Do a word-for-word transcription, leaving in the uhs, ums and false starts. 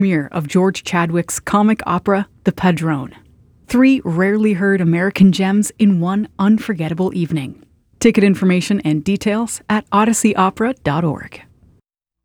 Premiere of George Chadwick's comic opera, The Padrone. Three rarely heard American gems in one unforgettable evening. Ticket information and details at odyssey opera dot org.